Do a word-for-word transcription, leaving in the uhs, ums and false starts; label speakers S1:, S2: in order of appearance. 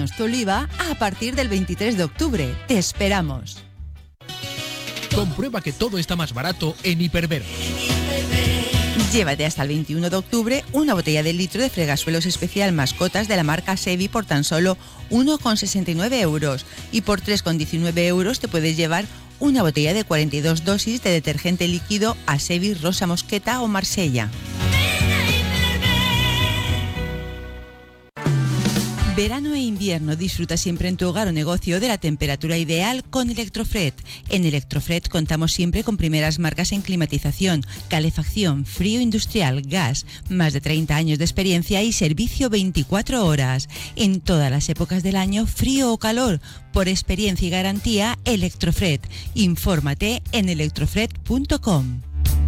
S1: Pídenos tu oliva a partir del veintitrés de octubre. ¡Te esperamos!
S2: Comprueba que todo está más barato en Hiperver.
S1: Llévate hasta el veintiuno de octubre una botella de litro de fregasuelos especial mascotas de la marca Sevi por tan solo uno con sesenta y nueve euros. Y por tres con diecinueve euros te puedes llevar una botella de cuarenta y dos dosis de detergente líquido Asevi Rosa Mosqueta o Marsella. Verano e invierno, disfruta siempre en tu hogar o negocio de la temperatura ideal con Electrofred. En Electrofred contamos siempre con primeras marcas en climatización, calefacción, frío industrial, gas, más de treinta años de experiencia y servicio veinticuatro horas. En todas las épocas del año, frío o calor, por experiencia y garantía, Electrofred. Infórmate en electrofred punto com.